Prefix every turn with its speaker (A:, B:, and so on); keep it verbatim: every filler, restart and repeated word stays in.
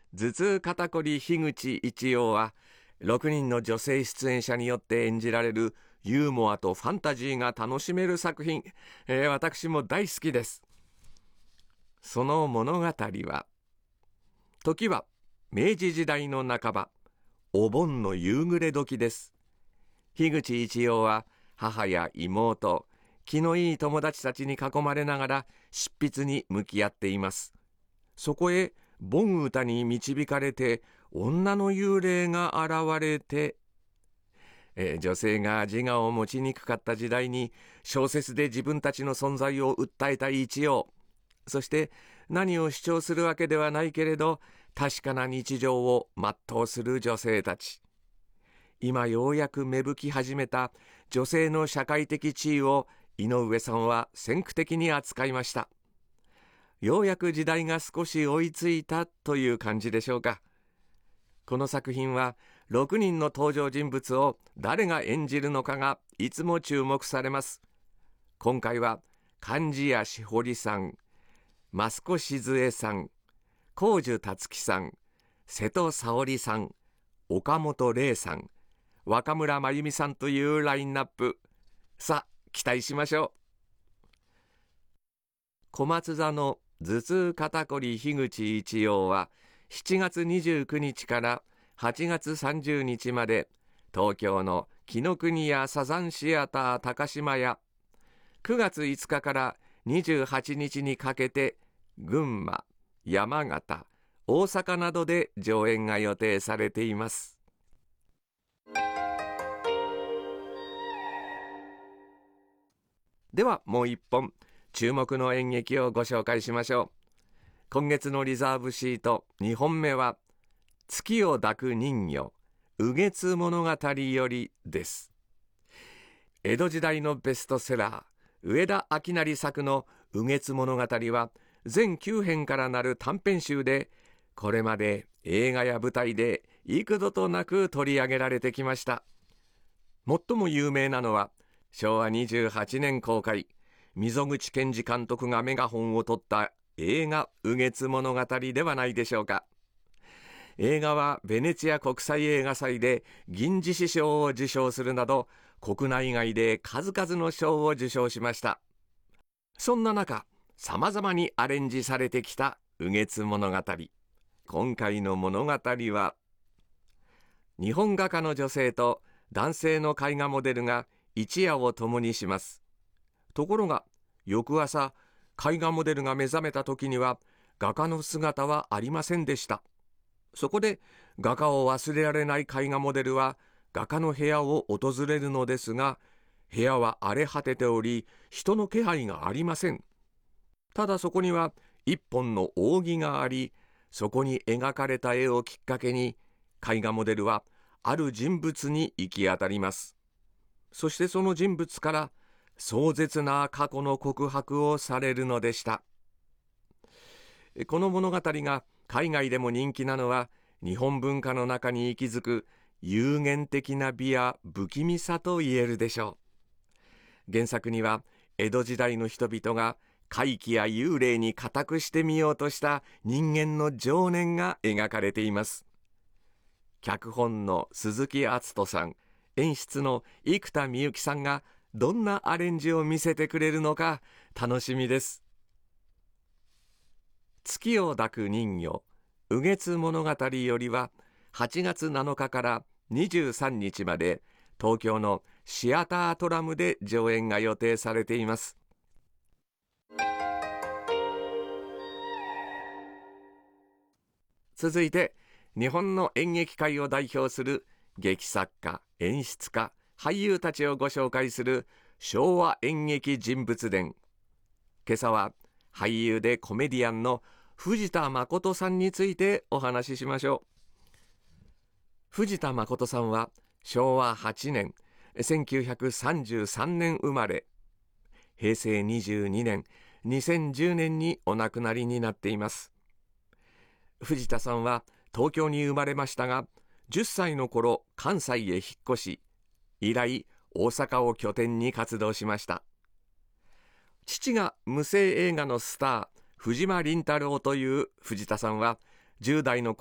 A: 頭痛肩こり樋口一葉は、ろくにんの女性出演者によって演じられるユーモアとファンタジーが楽しめる作品、えー、私も大好きです。その物語は、時は明治時代の半ば、お盆の夕暮れ時です。樋口一葉は母や妹、気のいい友達たちに囲まれながら執筆に向き合っています。そこへ盆歌に導かれて女の幽霊が現れて、えー、女性が自我を持ちにくかった時代に小説で自分たちの存在を訴えた一葉、そして何を主張するわけではないけれど確かな日常を全うする女性たち。今ようやく芽吹き始めた女性の社会的地位を井上さんは先駆的に扱いました。ようやく時代が少し追いついたという感じでしょうか。この作品はろくにんの登場人物を誰が演じるのかがいつも注目されます。今回は貫地谷しほりさん、益子静江さん、高寿達樹さん、瀬戸沙織さん、岡本玲さん、若村真由美さんというラインナップ。さあ、期待しましょう。小松座の頭痛肩こり樋口一葉はしちがつにじゅうくにちからはちがつさんじゅうにちまで東京の紀ノ国屋サザンシアター高島屋、くがついつかからにじゅうはちにちにかけて群馬、山形、大阪などで上演が予定されています。ではもう一本注目の演劇をご紹介しましょう。今月のリザーブシートにほんめは月を抱く人魚雨月物語よりです。江戸時代のベストセラー上田明成作の雨月物語は全きゅうへんからなる短編集で、これまで映画や舞台で幾度となく取り上げられてきました。最も有名なのはしょうわにじゅうはちねん公開、溝口健二監督がメガホンを取った映画雨月物語ではないでしょうか。映画はベネチア国際映画祭で銀獅子賞を受賞するなど国内外で数々の賞を受賞しました。そんな中、さまざまにアレンジされてきた雨月物語。今回の物語は日本画家の女性と男性の絵画モデルが一夜を共にします。ところが翌朝、絵画モデルが目覚めた時には画家の姿はありませんでした。そこで画家を忘れられない絵画モデルは画家の部屋を訪れるのですが、部屋は荒れ果てており人の気配がありません。ただそこには一本の扇があり、そこに描かれた絵をきっかけに絵画モデルはある人物に行き当たります。そしてその人物から壮絶な過去の告白をされるのでした。この物語が海外でも人気なのは、日本文化の中に息づく有限的な美や不気味さと言えるでしょう。原作には江戸時代の人々が怪奇や幽霊に固くしてみようとした人間の情念が描かれています。脚本の鈴木敦人さん、演出の生田美幸さんがどんなアレンジを見せてくれるのか楽しみです。月を抱く人魚雨月物語よりははちがつなのかからにじゅうさんにちまで東京のシアタートラムで上演が予定されています。続いて日本の演劇界を代表する劇作家、演出家、俳優たちをご紹介する昭和演劇人物伝。今朝は俳優でコメディアンの藤田誠さんについてお話ししましょう。藤田誠さんはしょうわはちねん、せんきゅうひゃくさんじゅうさんねん生まれ、へいせいにじゅうにねん、にせんじゅうねんにお亡くなりになっています。藤田さんは東京に生まれましたが、じゅっさいの頃関西へ引っ越し、以来大阪を拠点に活動しました。父が無声映画のスター藤間麟太郎という藤田さんはじゅう代の